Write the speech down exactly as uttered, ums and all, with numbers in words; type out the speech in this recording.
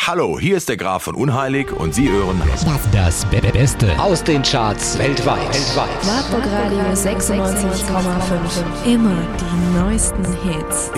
Hallo, hier ist der Graf von Unheilig und Sie hören das Be- Beste aus den Charts weltweit. weltweit. Wartburg Radio sechsundneunzig Komma fünf. Immer die neuesten Hits.